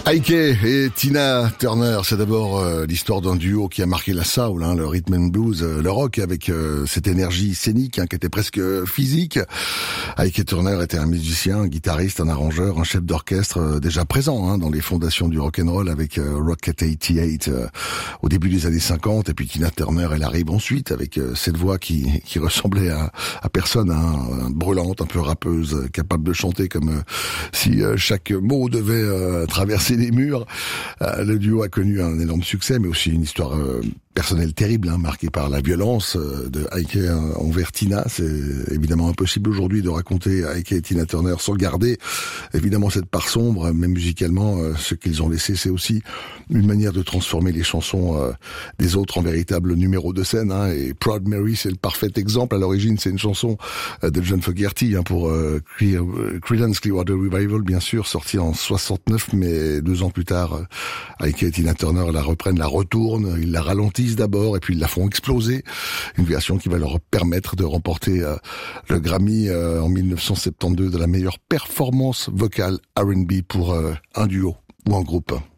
Ike et Tina Turner, c'est d'abord l'histoire d'un duo qui a marqué la soul, le rhythm and blues, le rock, avec cette énergie scénique qui était presque physique. Ike Turner était un musicien, un guitariste, un arrangeur, un chef d'orchestre déjà présent dans les fondations du rock'n'roll avec Rocket 88 au début des années 50. Et puis Tina Turner, elle arrive ensuite avec cette voix qui ressemblait à personne, brûlante, un peu rappeuse, capable de chanter comme si chaque mot devait traverser les murs. Le duo a connu un énorme succès, mais aussi une histoire personnelle terrible, marquée par la violence de Ike envers Tina. C'est évidemment impossible aujourd'hui de raconter Ike et Tina Turner sans garder évidemment cette part sombre, mais musicalement, ce qu'ils ont laissé, c'est aussi une manière de transformer les chansons des autres en véritable numéro de scène. Et Proud Mary, c'est le parfait exemple. À l'origine, c'est une chanson de John Fogerty pour Creedence Clearwater Revival, bien sûr, sortie en 69, mais 2 ans plus tard, Ike et Tina Turner la reprennent, la retournent, ils la ralentissent d'abord et puis ils la font exploser. Une version qui va leur permettre de remporter le Grammy en 1972 de la meilleure performance vocale R&B pour un duo ou un groupe.